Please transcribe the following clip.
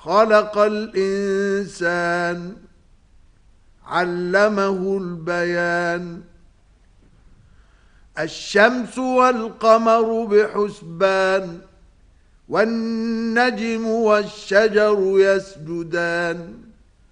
خلق الإنسان علمه البيان الشمس والقمر بحسبان والنجم والشجر يسجدان